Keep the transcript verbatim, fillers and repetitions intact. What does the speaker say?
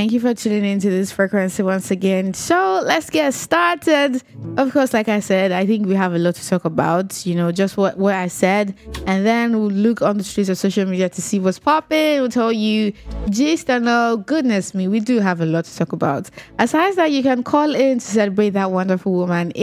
Thank you for tuning into this frequency once again. So let's get started. Of course, like I said, I think we have a lot to talk about, you know, just what, what I said. And then we'll look on the streets of social media to see what's popping. We'll tell you gist and all. Goodness me, we do have a lot to talk about. Aside that, you can call in to celebrate that wonderful woman.